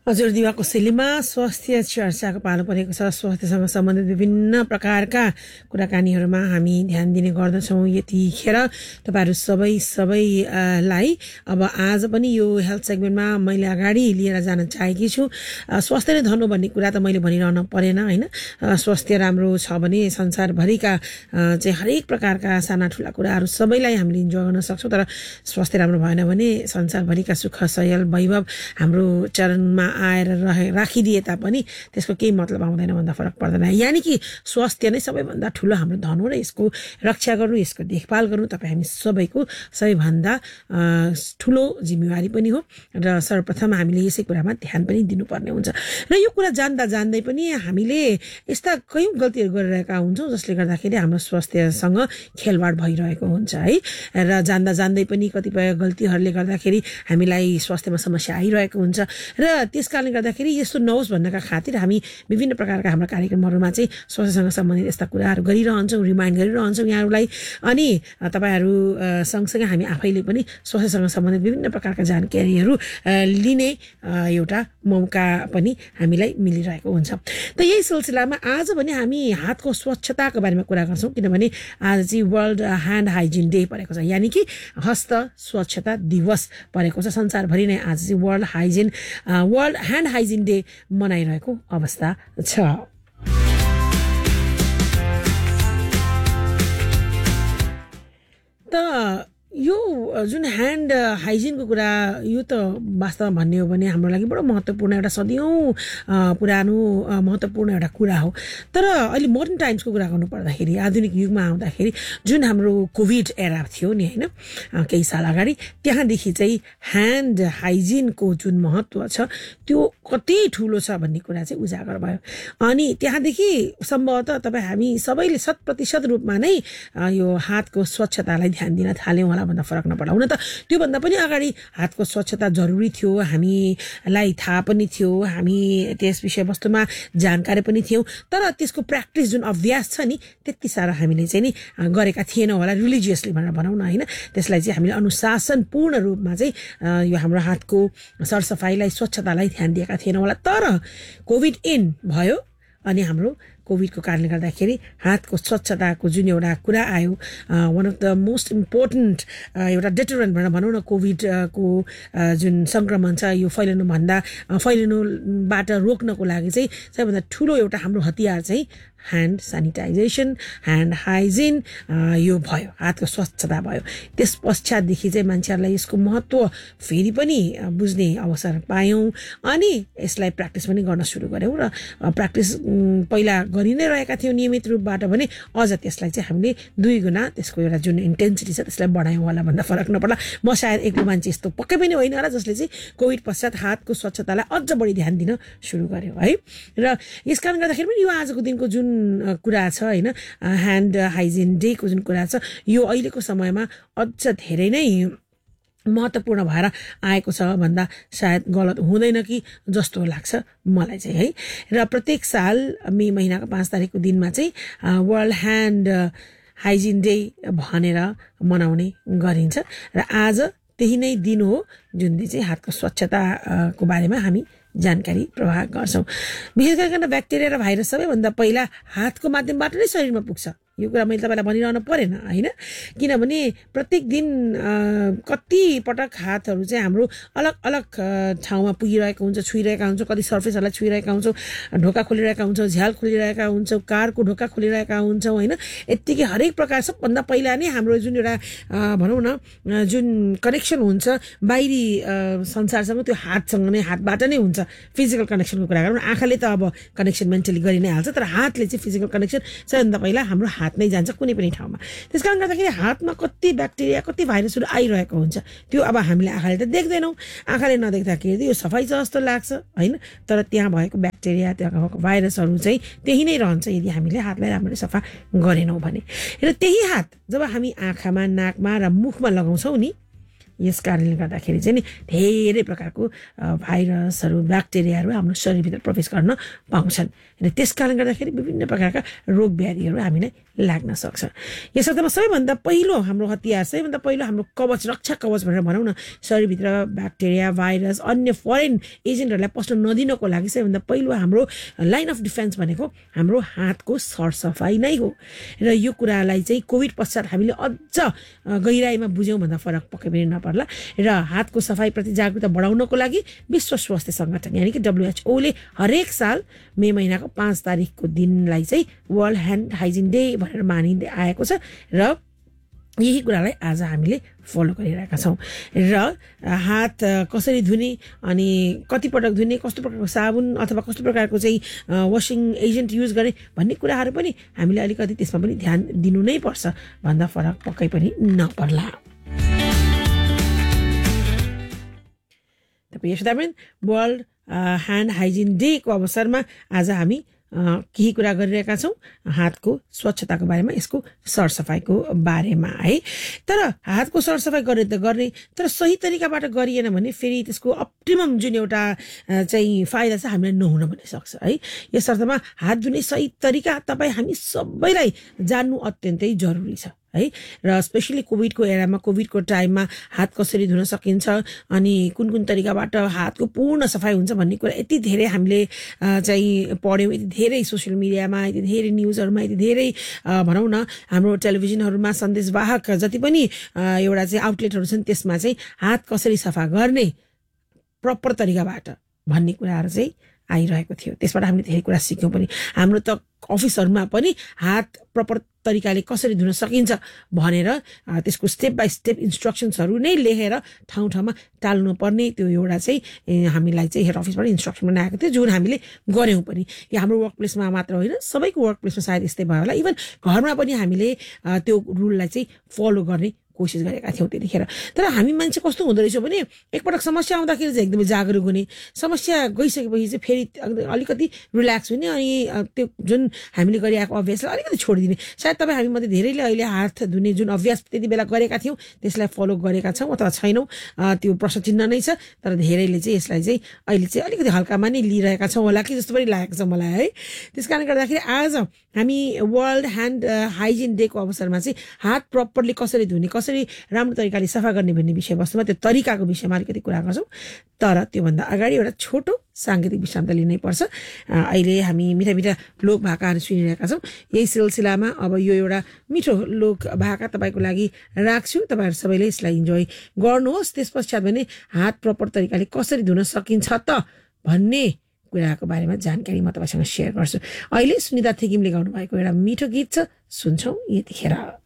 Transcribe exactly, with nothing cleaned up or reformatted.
हजुर दिवाको शैलीमा स्वास्थ्य चर्चाको पालो परेको छ। स्वास्थ्यसँग सम्बन्धित विभिन्न प्रकारका कुराकानीहरूमा हामी ध्यान दिने गर्दछौँ। यतिखेर तपाईँहरू सबै सबैलाई अब आज पनि यो हेल्थ सेगमेन्टमा मैले अगाडि लिएर जान चाहेकी छु। स्वास्थ्य नै धन हो भन्ने कुरा त मैले भनिरहन परेन होइन। स्वास्थ्य राम्रो छ भने संसारभरिका चाहिँ हरेक प्रकारका साना ठुला कुराहरू सबैलाई हामीले इन्जोय गर्न सक्छौँ। तर स्वास्थ्य राम्रो भएन भने संसारभरिका सुख सयल वैभव हाम्रो चरणमा आएर रहे राखिदिए तापनि त्यसको केही मतलब आउँदैन भन्दा फरक पर्दैन। यानि कि स्वास्थ्य नै सबैभन्दा ठुलो हाम्रो धन हो र यसको रक्षा गर्नु, यसको देखभाल गर्नु तपाईँ हामी सबैको सबैभन्दा ठुलो जिम्मेवारी पनि हो र सर्वप्रथम हामीले यसै कुरामा ध्यान पनि दिनुपर्ने हुन्छ। र यो कुरा जान्दा जान्दै पनि हामीले यस्ता कयौँ गल्तीहरू गरिरहेका हुन्छौँ जसले गर्दाखेरि हाम्रो स्वास्थ्यसँग खेलवाड भइरहेको हुन्छ है। र जान्दा जान्दै पनि कतिपय गल्तीहरूले गर्दाखेरि हामीलाई स्वास्थ्यमा समस्या आइरहेको हुन्छ र त्यस कारणले गर्दाखेरि यस्तो नहोस् भन्नका खातिर हामी विभिन्न प्रकारका हाम्रा कार्यक्रमहरूमा चाहिँ स्वास्थ्यसँग सम्बन्धित यस्ता कुराहरू गरिरहन्छौँ, रिमाइन्ड गरिरहन्छौँ यहाँहरूलाई। अनि तपाईँहरू सँगसँगै हामी आफैले पनि स्वास्थ्यसँग सम्बन्धित विभिन्न प्रकारका जानकारीहरू लिने एउटा मौका पनि हामीलाई मिलिरहेको हुन्छ। त यही सिलसिलामा आज भने हामी हातको स्वच्छताको बारेमा कुरा गर्छौँ, किनभने आज चाहिँ वर्ल्ड ह्यान्ड हाइजिन डे परेको छ, यानि कि हस्त स्वच्छता दिवस परेको छ। संसारभरि नै आज चाहिँ world hygiene world hand hygiene day मनाइरहेको अवस्था छ। त यो जुन ह्यान्ड हाइजिनको कुरा यो त वास्तवमा भन्ने हो भने हाम्रो लागि बडो महत्त्वपूर्ण एउटा सदियौँ पुरानो महत्त्वपूर्ण एउटा कुरा हो। तर अहिले मोडर्न टाइम्सको कुरा गर्नु पर्दाखेरि आधुनिक युगमा आउँदाखेरि जुन हाम्रो कोभिड एरा थियो नि होइन केही साल अगाडि, त्यहाँदेखि चाहिँ ह्यान्ड हाइजिनको जुन महत्त्व छ त्यो कति ठुलो छ भन्ने कुरा चाहिँ उजागर भयो। अनि त्यहाँदेखि सम्भवतः तपाईँ हामी सबैले शत प्रतिशत रूपमा नै यो हातको स्वच्छतालाई ध्यान दिन थाल्यौँ होला भन्दा फरक नपर्ला। हुन त त्योभन्दा पनि अगाडि हातको स्वच्छता जरुरी थियो, हामीलाई थाहा पनि थियो, हामी त्यस विषयवस्तुमा जानकारी पनि थियौँ। तर त्यसको प्र्याक्टिस जुन अभ्यास छ नि त्यति साह्रो हामीले चाहिँ नि गरेका थिएनौँ होला, रिलिजियसली भनेर भनौँ न होइन। त्यसलाई चाहिँ हामीले अनुशासनपूर्ण रूपमा चाहिँ यो हाम्रो हातको सरसफाइलाई स्वच्छतालाई ध्यान दिएका थिएनौँ होला। तर कोभिड इन भयो अनि हाम्रो कोभिडको कारणले गर्दाखेरि हातको स्वच्छताको जुन एउटा कुरा आयो, one of the most important एउटा डेटोरेन्ट भनेर भनौँ न, कोभिडको जुन सङ्क्रमण छ यो फैलिनुभन्दा फैलिनुबाट रोक्नको लागि चाहिँ सबैभन्दा ठुलो एउटा हाम्रो हतियार चाहिँ ह्यान्ड सेनिटाइजेसन, ह्यान्ड हाइजिन यो भयो, हातको स्वच्छता भयो। त्यस पश्चातदेखि चाहिँ मान्छेहरूलाई यसको महत्त्व फेरि पनि बुझ्ने अवसर पायौँ अनि यसलाई प्र्याक्टिस पनि गर्न सुरु गऱ्यौँ। र प्र्याक्टिस पहिला गरि नै रहेका थियौँ नियमित रूपबाट भने अझ त्यसलाई चाहिँ हामीले दुई गुणा त्यसको एउटा जुन इन्टेन्सिटी छ त्यसलाई बढायौँ होला भन्दा फरक नपर्ला। म सायद एक्लो मान्छे यस्तो पक्कै पनि होइन होला जसले चाहिँ कोभिड पश्चात हातको स्वच्छतालाई अझ बढी ध्यान दिन सुरु गर्यो है। र यस कारण गर्दाखेरि पनि यो आजको दिनको जुन कुरा छ होइन ह्यान्ड हाइजिन डेको जुन कुरा छ यो अहिलेको समयमा अझ धेरै नै महत्त्वपूर्ण भएर आएको छ भन्दा सायद गलत हुँदैन कि जस्तो लाग्छ मलाई चाहिँ है। र प्रत्येक साल मे महिनाको पाँच तारिकको दिनमा चाहिँ वर्ल्ड ह्यान्ड हाइजिन डे भनेर मनाउने गरिन्छ र आज त्यही नै दिन हो जुन दिन चाहिँ हातको स्वच्छताको बारेमा हामी जानकारी प्रवाह गर्छौँ। विशेष गरिकन ब्याक्टेरिया र भाइरस सबैभन्दा पहिला हातको माध्यमबाट नै शरीरमा पुग्छ। यो कुरा मैले तपाईँलाई भनिरहनु परेन होइन, किनभने प्रत्येक दिन कति पटक हातहरू चाहिँ हाम्रो अलग अलग ठाउँमा पुगिरहेका हुन्छ, छुइरहेका हुन्छौँ, कति सर्फेसहरूलाई छुइरहेका हुन्छौँ, ढोका खोलिरहेका हुन्छौँ, झ्याल खोलिरहेका हुन्छौँ, कारको ढोका खोलिरहेका हुन्छौँ होइन। यत्तिकै हरेक प्रकार सबभन्दा पहिला नै हाम्रो जुन एउटा भनौँ न जुन कनेक्सन हुन्छ बाहिरी संसारसँग त्यो हातसँग नै, हातबाट नै हुन्छ। फिजिकल कनेक्सनको कुरा गरौँ, आँखाले त अब कनेक्सन मेन्टली गरि नै हाल्छ, तर हातले चाहिँ फिजिकल कनेक्सन सबैभन्दा पहिला हाम्रो हात नै जान्छ कुनै पनि ठाउँमा। त्यस कारण गर्दाखेरि हातमा कति ब्याक्टेरिया कति भाइरसहरू आइरहेको हुन्छ त्यो अब हामीले आँखाले त देख्दैनौँ, आँखाले नदेख्दाखेरि यो सफाइ छ जस्तो लाग्छ होइन। तर त्यहाँ भएको ब्याक्टेरिया त्यहाँ भएको भाइरसहरू चाहिँ त्यही नै रहन्छ यदि हामीले हातलाई राम्ररी सफा गरेनौँ भने। र त्यही हात जब हामी आँखामा, नाकमा र मुखमा लगाउँछौँ नि यस कारणले गर्दाखेरि चाहिँ नि धेरै प्रकारको भाइरसहरू ब्याक्टेरियाहरू हाम्रो शरीरभित्र प्रवेश गर्न पाउँछन् र त्यस कारणले गर्दाखेरि विभिन्न प्रकारका रोग व्याधिहरू हामीलाई लाग्न सक्छ। यस अर्थमा सबैभन्दा पहिलो हाम्रो हतियार सबैभन्दा पहिलो हाम्रो कवच रक्षा कवच भनेर भनौँ न, शरीरभित्र ब्याक्टेरिया भाइरस अन्य फरेन एजेन्टहरूलाई पस्न नदिनको लागि सबैभन्दा पहिलो हाम्रो लाइन अफ डिफेन्स भनेको हाम्रो हातको सरसफाइ नै हो र यो कुरालाई चाहिँ कोभिड पश्चात हामीले अझ गहिराइमा बुझ्यौँ भन्दा फरक पक्कै पनि नपर्ला र हातको सफाइप्रति जागरुकता बढाउनको लागि विश्व स्वास्थ्य सङ्गठन यानि कि डब्लुएचओले हरेक साल मे महिनाको पाँच तारिकको दिनलाई चाहिँ वर्ल्ड ह्यान्ड हाइजिन डे भनेर मानिँदै आएको छ र यही कुरालाई आज हामीले फलो गरिरहेका छौँ। र हात कसरी धुने अनि कति पटक धुने, कस्तो प्रकारको साबुन अथवा कस्तो प्रकारको चाहिँ वासिङ एजेन्ट युज गर्ने भन्ने कुराहरू पनि हामीले अलिकति त्यसमा पनि ध्यान दिनु नै पर्छ भन्दा फरक पक्कै पनि नपर्ला। तपाईँ यशोदाबेन वर्ल्ड ह्यान्ड हाइजिन डेको अवसरमा आज हामी केही कुरा गरिरहेका छौँ हातको स्वच्छताको बारेमा, यसको सरसफाइको बारेमा है। तर हातको सरसफाइ गर्ने त गर्ने, तर सही तरिकाबाट गरिएन भने फेरि त्यसको अप्टिमम जुन एउटा चाहिँ फाइदा छ हामीलाई नहुन पनि सक्छ है। यस अर्थमा हात धुने सही तरिका तपाईँ हामी सबैलाई जान्नु अत्यन्तै जरुरी छ है। र स्पेसली कोभिडको एरामा कोभिडको टाइममा हात कसरी धुन सकिन्छ अनि कुन कुन तरिकाबाट हातको पूर्ण सफाइ हुन्छ भन्ने कुरा यति धेरै हामीले चाहिँ पढ्यौँ, यति धेरै सोसियल मिडियामा, यति धेरै न्युजहरूमा, यति धेरै भनौँ न हाम्रो टेलिभिजनहरूमा सन्देशवाहक जति पनि एउटा चाहिँ आउटलेटहरू छन् त्यसमा चाहिँ हात कसरी सफा गर्ने प्रपर तरिकाबाट भन्ने कुराहरू चाहिँ आइरहेको थियो। त्यसबाट हामीले धेरै कुरा सिक्यौँ पनि। हाम्रो त अफिसहरूमा पनि हात प्रपर तरिकाले कसरी धुन सकिन्छ भनेर त्यसको स्टेप बाई स्टेप इन्स्ट्रक्सन्सहरू नै लेखेर ठाउँ ठाउँमा टाल्नु पर्ने त्यो एउटा चाहिँ हामीलाई चाहिँ हेड अफिसबाट इन्स्ट्रक्सन बनाएको थियो, जुन हामीले गऱ्यौँ पनि। यो हाम्रो वर्क प्लेसमा मात्र होइन, सबैको वर्क प्लेसमा सायद यस्तै भयो होला। इभन घरमा पनि हामीले त्यो रुललाई चाहिँ फलो गर्ने कोसिस गरेका थियौँ त्यतिखेर। तर हामी मान्छे कस्तो हुँदो रहेछौँ भने एकपटक समस्या आउँदाखेरि चाहिँ एकदमै जागरुक हुने, समस्या गइसकेपछि चाहिँ फेरि अलिकति रिल्याक्स हुने अनि त्यो जुन हामीले गरिआएको अभ्यासलाई अलिकति छोडिदिने। सायद तपाईँ हामी मध्ये धेरैले अहिले हात धुने जुन अभ्यास त्यति बेला गरेका थियौँ त्यसलाई फलो गरेका छौँ अथवा छैनौँ त्यो प्रश्न चिन्ह नै छ। तर धेरैले चाहिँ यसलाई चाहिँ अहिले चाहिँ अलिकति हल्कामा नै लिइरहेका छौँ होला कि जस्तो पनि लागेको छ मलाई है। त्यस कारणले गर्दाखेरि आज हामी वर्ल्ड ह्यान्ड हाइजिन डेको अवसरमा चाहिँ हात प्रपरली कसरी धुने, कसरी राम्रो तरिकाले सफा गर्ने भन्ने विषयवस्तुमा त्यो तरिकाको विषयमा अलिकति कुरा गर्छौँ। तर त्योभन्दा अगाडि एउटा छोटो साङ्गीतिक विश्राम त लिनै पर्छ। अहिले हामी मिठा मिठा लोक भाकाहरू सुनिरहेका छौँ। यही सिलसिलामा अब यो एउटा मिठो लोक भाका तपाईँको लागि राख्छु, तपाईँहरू सबैले यसलाई इन्जोय गर्नुहोस्। त्यस पश्चात भने हात प्रपर तरिकाले कसरी धुन सकिन्छ त भन्ने कुराको बारेमा जानकारी म तपाईँसँग सेयर गर्छु। अहिले सुनिता थिकिमले गाउनु भएको एउटा मिठो गीत छ, सुन्छौँ यतिखेर।